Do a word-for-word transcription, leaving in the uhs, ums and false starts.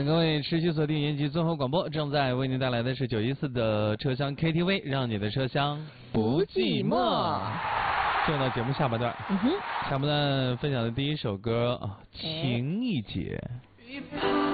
欢迎各位持续锁定延吉综合广播，正在为您带来的是九一四的车厢 K T V， 让你的车厢不寂寞。进入到节目下半段，嗯哼，下半段分享的第一首歌啊，《情意结》。